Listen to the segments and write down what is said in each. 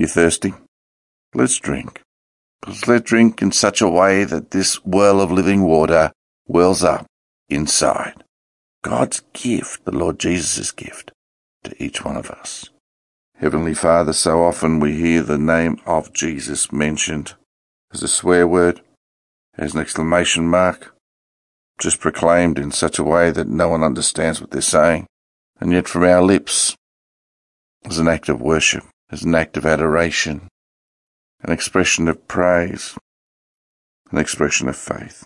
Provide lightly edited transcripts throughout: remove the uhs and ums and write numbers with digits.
you thirsty? Let's drink. Let's drink in such a way that this well of living water wells up inside. God's gift, the Lord Jesus' gift, to each one of us. Heavenly Father, so often we hear the name of Jesus mentioned as a swear word, as an exclamation mark, just proclaimed in such a way that no one understands what they're saying. And yet from our lips, as an act of worship, as an act of adoration, an expression of praise, an expression of faith.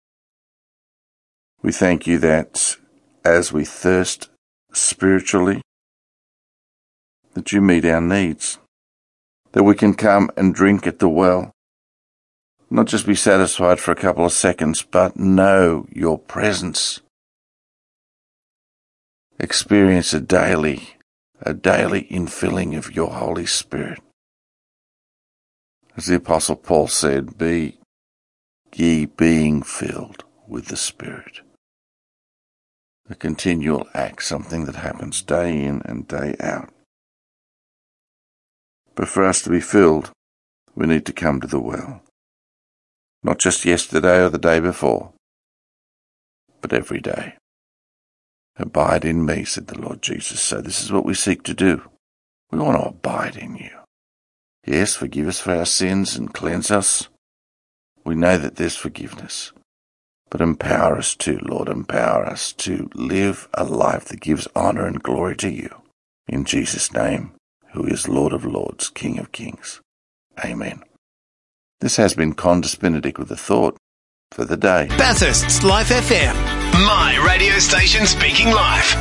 We thank you that as we thirst spiritually, that you meet our needs, that we can come and drink at the well, not just be satisfied for a couple of seconds, but know your presence. Experience a daily infilling of your Holy Spirit. As the Apostle Paul said, be ye being filled with the Spirit. A continual act, something that happens day in and day out. But for us to be filled, we need to come to the well. Not just yesterday or the day before, but every day. Abide in me, said the Lord Jesus. So this is what we seek to do. We want to abide in you. Yes, forgive us for our sins and cleanse us. We know that there's forgiveness. But empower us too, Lord. Empower us to live a life that gives honor and glory to you. In Jesus' name, who is Lord of Lords, King of Kings. Amen. This has been Condis Benedict with a thought for the day. Bathurst's Life FM. My radio station speaking live.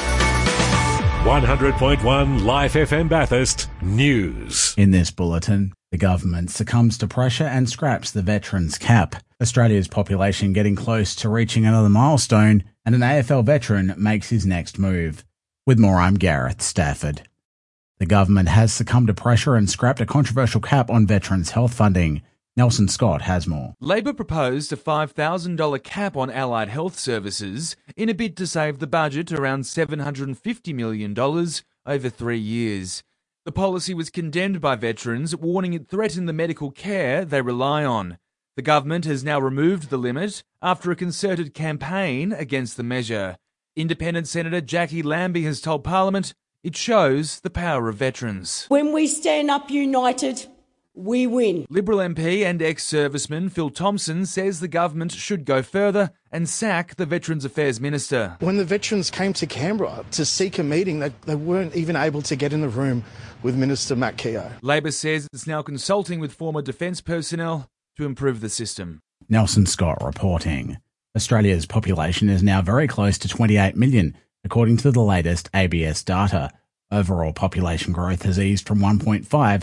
100.1 Life FM Bathurst News. In this bulletin, the government succumbs to pressure and scraps the veterans cap. Australia's population getting close to reaching another milestone, and an AFL veteran makes his next move. With more, I'm Gareth Stafford. The government has succumbed to pressure and scrapped a controversial cap on veterans' health funding. Nelson Scott has more. Labor proposed a $5,000 cap on allied health services in a bid to save the budget around $750 million over 3 years. The policy was condemned by veterans, warning it threatened the medical care they rely on. The government has now removed the limit after a concerted campaign against the measure. Independent Senator Jackie Lambie has told Parliament it shows the power of veterans. When we stand up united, we win. Liberal MP and ex-serviceman Phil Thompson says the government should go further and sack the Veterans Affairs Minister. When the veterans came to Canberra to seek a meeting, they weren't even able to get in the room with Minister Matt Keogh. Labor says it's now consulting with former defence personnel to improve the system. Nelson Scott reporting. Australia's population is now very close to 28 million, according to the latest ABS data. Overall population growth has eased from 1.5 to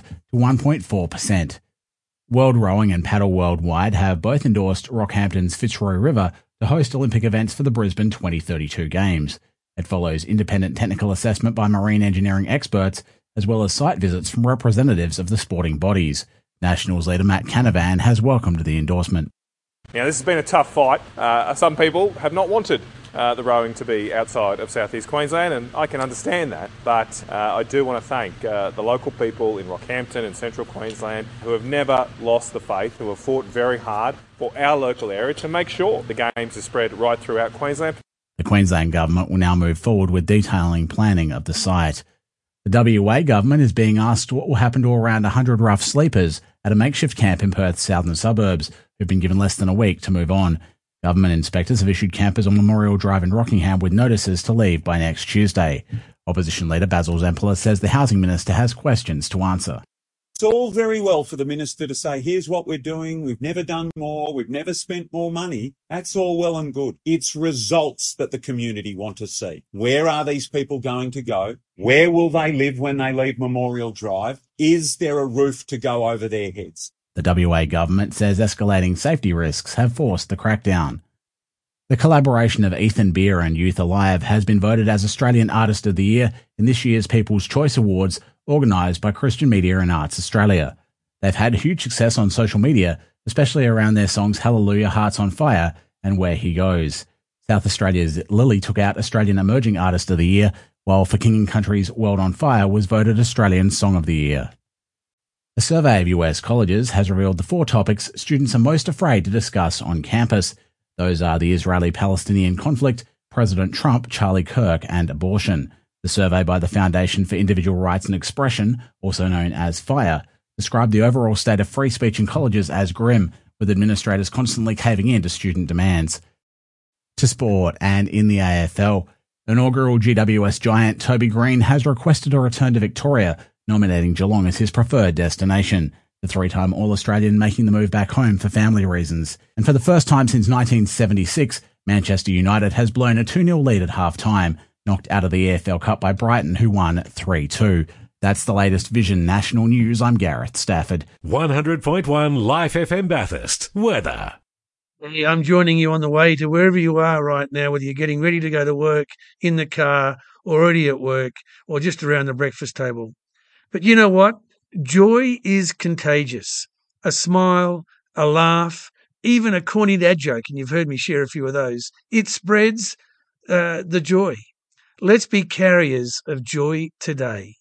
1.4%. World Rowing and Paddle Worldwide have both endorsed Rockhampton's Fitzroy River to host Olympic events for the Brisbane 2032 Games. It follows independent technical assessment by marine engineering experts, as well as site visits from representatives of the sporting bodies. Nationals leader Matt Canavan has welcomed the endorsement. Now, this has been a tough fight. Some people have not wanted the rowing to be outside of southeast Queensland, and I can understand that. But I do want to thank the local people in Rockhampton and central Queensland who have never lost the faith, who have fought very hard for our local area to make sure the games are spread right throughout Queensland. The Queensland government will now move forward with detailing planning of the site. The WA government is being asked what will happen to around 100 rough sleepers at a makeshift camp in Perth's southern suburbs who've been given less than a week to move on. Government inspectors have issued campers on Memorial Drive in Rockingham with notices to leave by next Tuesday. Opposition leader Basil Zempilas says the Housing Minister has questions to answer. It's all very well for the Minister to say, here's what we're doing, we've never done more, we've never spent more money. That's all well and good. It's results that the community want to see. Where are these people going to go? Where will they live when they leave Memorial Drive? Is there a roof to go over their heads? The WA government says escalating safety risks have forced the crackdown. The collaboration of Ethan Beer and Youth Alive has been voted as Australian Artist of the Year in this year's People's Choice Awards, organised by Christian Media and Arts Australia. They've had huge success on social media, especially around their songs Hallelujah, Hearts on Fire and Where He Goes. South Australia's Lily took out Australian Emerging Artist of the Year, while For King and Country's World on Fire was voted Australian Song of the Year. A survey of US colleges has revealed the 4 topics students are most afraid to discuss on campus. Those are the Israeli-Palestinian conflict, President Trump, Charlie Kirk, and abortion. The survey by the Foundation for Individual Rights and Expression, also known as FIRE, described the overall state of free speech in colleges as grim, with administrators constantly caving in to student demands. To sport, and in the AFL, inaugural GWS giant Toby Green has requested a return to Victoria, nominating Geelong as his preferred destination. The 3-time All-Australian making the move back home for family reasons. And for the first time since 1976, Manchester United has blown a 2-0 lead at half-time, knocked out of the EFL Cup by Brighton, who won 3-2. That's the latest Vision National News. I'm Gareth Stafford. 100.1 Life FM Bathurst. Weather. Hey, I'm joining you on the way to wherever you are right now, whether you're getting ready to go to work, in the car, already at work, or just around the breakfast table. But you know what? Joy is contagious. A smile, a laugh, even a corny dad joke, and you've heard me share a few of those. It spreads the joy. Let's be carriers of joy today.